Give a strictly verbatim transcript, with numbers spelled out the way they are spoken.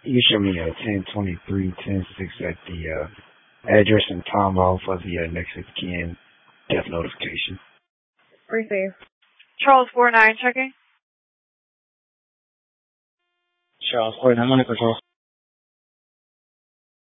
You can show me a ten twenty-three, ten six at the uh, address and time off for the uh, next of kin death notification. Receive. Charles four nine checking. Charles four nine, control.